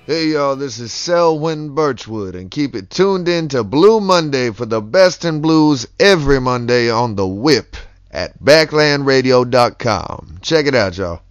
Hey y'all, this is Selwyn Birchwood, and keep it tuned in to Blue Monday for the best in blues every Monday on the Whip at backlandradio.com. Check it out, y'all.